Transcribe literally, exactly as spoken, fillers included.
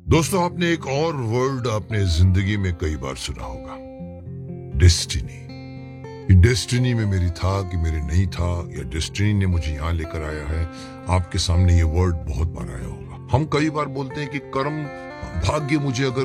दोस्तों, आपने एक और वर्ड अपने जिंदगी में कई बार सुना होगा, डेस्टिनी। डेस्टिनी में मेरी था कि मेरे नहीं था, या डेस्टिनी ने मुझे यहां लेकर आया है। आपके सामने ये वर्ड बहुत बार आया होगा। हम कई बार बोलते हैं कि कर्म, भाग्य मुझे अगर